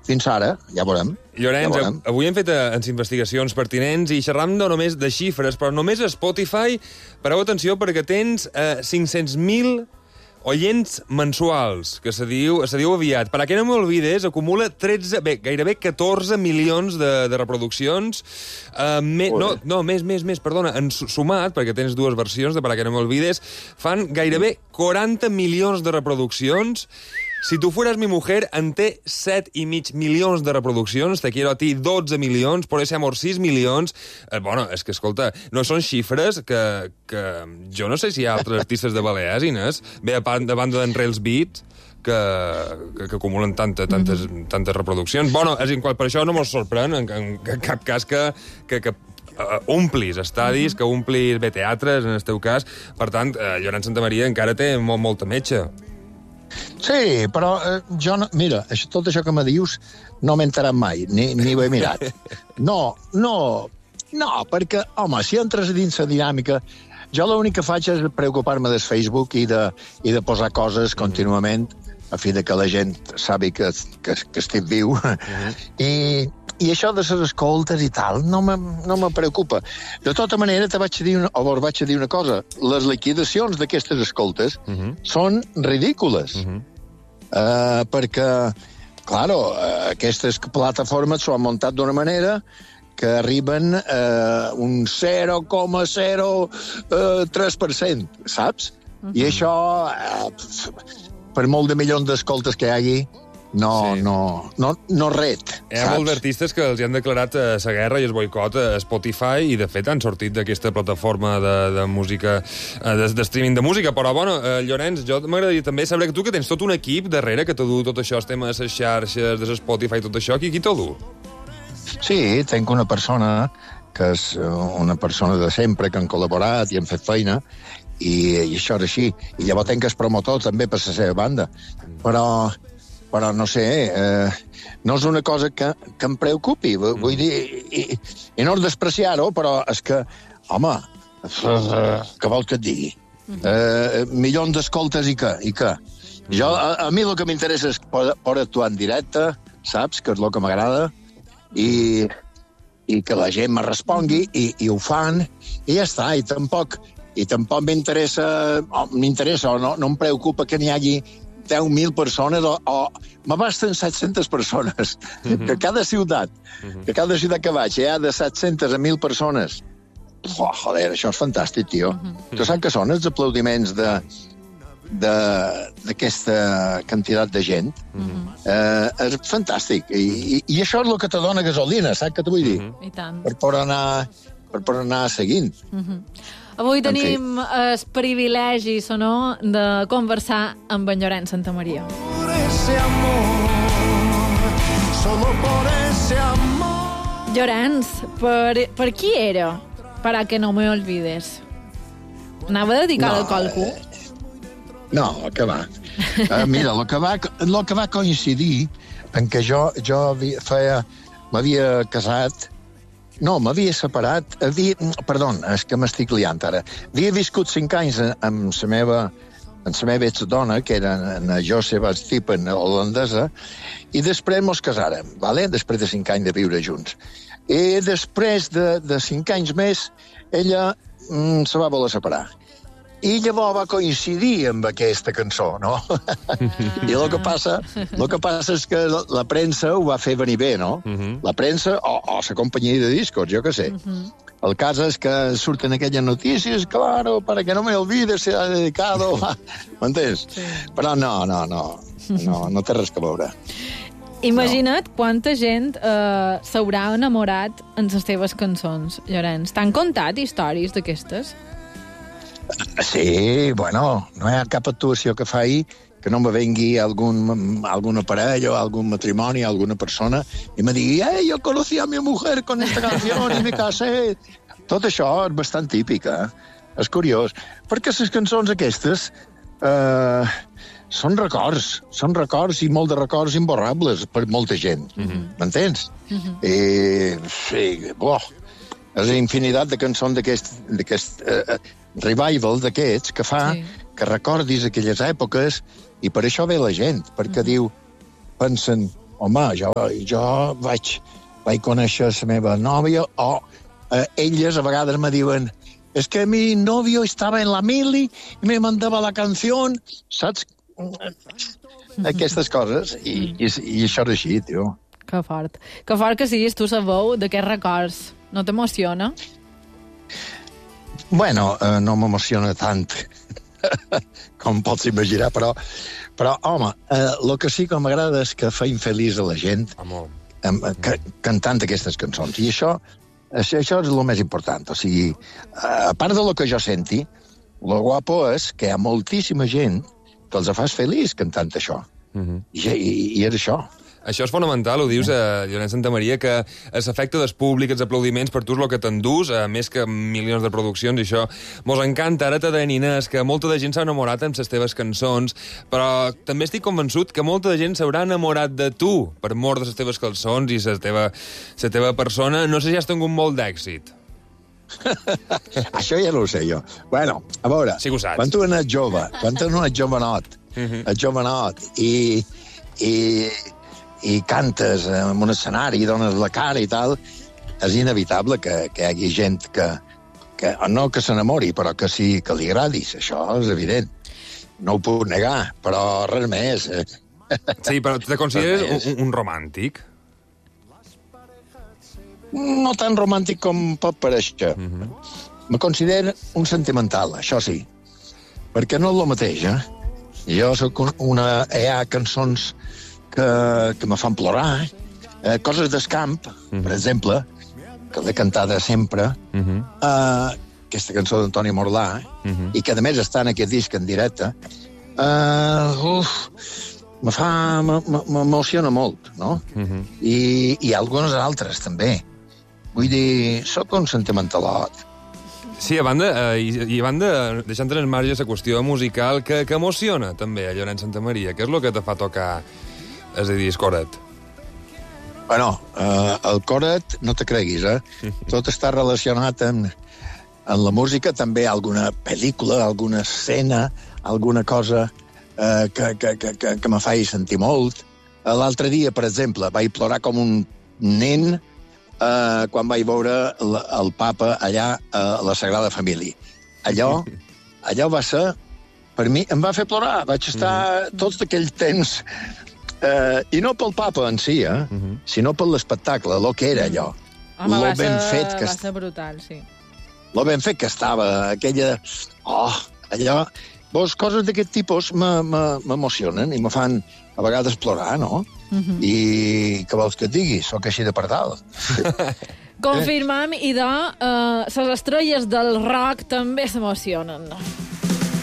fins ara, ja veurem. Llorenç, avui hem fet investigacions pertinents i xerram no només de xifres, però només a Spotify, pareu atenció perquè tens 500.000 oients mensuals, que se diu aviat. Per a que no m'olvides, acumula gairebé 14 milions de reproduccions. Més, perdona, en sumat, perquè tens dues versions de Per a que no m'olvides, fan gairebé 40 milions de reproduccions. Si tu fueras mi mujer, en té 7,5 milions de reproduccions, Te quiero a ti 12 milions, Por ese amor 6 milions... és que, escolta, no són xifres que jo no sé si hi ha altres artistes de Balears, Inés, bé, a banda d'en Rails Beat, que acumulen tantes reproduccions. Per això no mos sorprèn en cap cas que omplis estadis, que omplis teatres, en el teu cas. Per tant, Llorenç Santamaria encara té molta metxa. Sí, però jo no... Mira, tot això que me dius no m'he enterat mai, ni ho he mirat. No, perquè, home, si entres dins la dinàmica, jo l'únic que faig és preocupar-me del Facebook i de posar coses contínuament a fi de que la gent sabi que estic viu. I això de les escoltes i tal no me preocupa. De tota manera, te vaig dir una cosa. Les liquidacions d'aquestes escoltes són ridícules. Perquè, claro, aquestes plataformes s'ho han muntat d'una manera que arriben a un 0,03%, saps? I això, per molt de milions d'escoltes que hi hagi, no ret. Hi ha molts artistes que els han declarat la guerra i el boicot a Spotify i, de fet, han sortit d'aquesta plataforma de música, de streaming de música. Però, Llorenç, jo m'agradaria també saber que tu, que tens tot un equip darrere que t'ho du tot això, el tema de les xarxes, de Spotify, tot això, qui t'ho du? Sí, tinc una persona que és una persona de sempre, que han col·laborat i han fet feina, i això és així. I llavors tinc el promotor també per la seva banda. Però no sé, no és una cosa que em preocupi. Vull dir, i no és despreciar-ho, però és que, home, què vols que et digui? Milions d'escoltes i què? Jo, a mi el que m'interessa és poder actuar en directe, saps? Que és el que m'agrada, i que la gent me respongui, i ho fan, i ja està, i tampoc m'interessa, o no em preocupa que n'hi hagi 10.000 persones, o m'abasten 700 persones, que cada ciutat que vaig hi ha de 700 a 1.000 persones. Joder, això és fantàstic, tio. Tu saps què són els aplaudiments d'aquesta quantitat de gent? És fantàstic. I això és el que te dona gasolina, saps què t'ho vull dir? I tant. Per poder anar seguint. Avui tenim el privilegi, de conversar amb en Llorenç Santamaria. Llorenç, per qui era? Per a que no me olvides. Anava dedicat a qualcú? No, que va. Mira, el que va coincidir en què jo m'havia casat. No, m'havia separat... Perdó, és que m'estic liant ara. Havia viscut 5 anys amb la meva exdona, que era en Joseva Stippen, holandesa, i després mos casàrem, ¿vale? Després de 5 anys de viure junts. I després de 5 anys més, ella se va voler separar. I llavors va coincidir amb aquesta cançó, no? I el que passa és que la premsa ho va fer venir bé, no? La premsa o la companyia de discos, jo què sé. El cas és que surten aquelles notícies, claro, para que no me olvides, se ha dedicado... M'entens? Però no té res que veure. Imagina't quanta gent s'haurà enamorat en les teves cançons, Llorenç. T'han contat històries d'aquestes? Sí, bueno, no hi ha cap actuació que faci que no me vengui alguna parella o algun matrimoni, alguna persona, i me digui, yo conocí a mi mujer con esta canción y me casé. Tot això és bastant típic, És curiós. Perquè les cançons aquestes són records i molt de records imborrables per molta gent. M'entens? És infinitat de cançons d'aquest revival d'aquests que fa que recordis aquelles èpoques, i per això ve la gent, perquè pensen, home, jo vaig conèixer la meva nòvia, o elles a vegades me diuen es que mi novio estava en la mili i me mandava la canció, saps? Aquestes coses, i això és així, tio. Que fort. Que fort que siguis tu la veu d'aquests records. No t'emociona? Bueno, no m'emociona tant com pots imaginar, però home, el que sí que m'agrada és que feim feliç a la gent cantant aquestes cançons. I això és el més important. O sigui, a part de lo que jo senti, lo guapo és que hi ha moltíssima gent que els fas feliç cantant això. I és això. Això és fonamental, ho dius, Llorenç Santamaria, que l'efecte del públic, els aplaudiments, per tu és el que t'endús, més que milions de produccions, i això mos encanta. Ara t'ha de Inés, que molta de gent s'ha enamorat amb les teves cançons, però també estic convençut que molta de gent s'haurà enamorat de tu per mort de les teves cançons i la teva persona. No sé si has tingut molt d'èxit. Això ja no ho sé jo. Bueno, a veure, sí que ho saps. Quan tu ets jovenot, i cantes en un escenari, dones la cara i tal, és inevitable que hi hagi gent que no que s'enamori, però que sí que li agradis. Això és evident. No ho puc negar, però res més. Sí, però te consideres un romàntic? No tan romàntic com pot parèixer. Me considero un sentimental, això sí. Perquè no és el mateix, Jo soc hi ha cançons que me fan plorar, coses d'escamp, per exemple, que l'he cantada sempre, aquesta cançó d'Antoni Morlà, i que a més està en aquest disc en directe, m'emociona molt, no? I algunes altres, també. Vull dir, sóc un sentimentalot. Sí, a banda, deixant en marge la qüestió musical, que emociona també a Llorenç Santamaria. Què és el que te fa tocar, és a dir, el coret? Bueno, el coret, no te creguis, Tot està relacionat amb la música, també alguna pel·lícula, alguna escena, alguna cosa que me faci sentir molt. L'altre dia, per exemple, vaig plorar com un nen quan vaig veure el papa allà a la Sagrada Família. Allò va ser, per mi, em va fer plorar. Vaig estar tots aquell temps, i no pel papa en si, sinó per l'espectacle, el que era allò. Home, va ser brutal, sí. Lo ben fet que estava, aquella... allò... Coses d'aquest tipus m'emocionen i me fan a vegades plorar, no? I què vols que et digui? Soc així de pardal. Confirmam, i les estrelles del rock també s'emocionen.